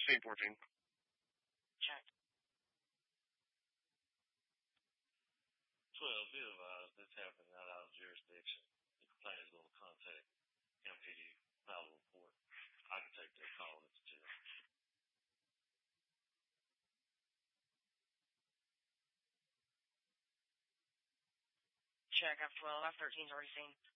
Scene 14. Check. 12, be advised, this happened not out of jurisdiction. The complainant is going to contact MPD, file a report. I can take their call at the jail. Check, F12, F13's already seen.